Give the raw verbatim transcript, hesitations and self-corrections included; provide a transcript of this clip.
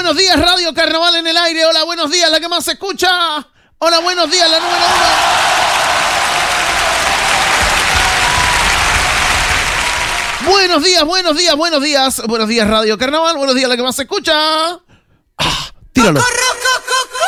buenos días, Radio Carnaval en el aire. Hola, buenos días, la que más se escucha. Hola, buenos días, la número uno. Buenos días, buenos días, buenos días. Buenos días, Radio Carnaval. Buenos días, la que más se escucha. Ah, tíralo.